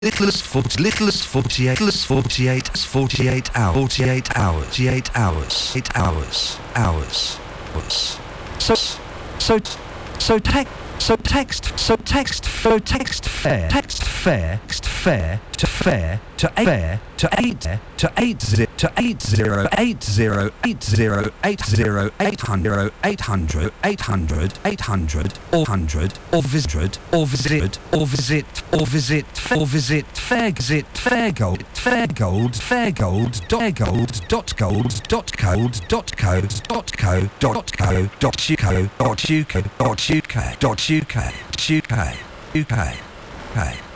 littlest 48 hours. So text fare to 800 or visit fairgold.co.uk.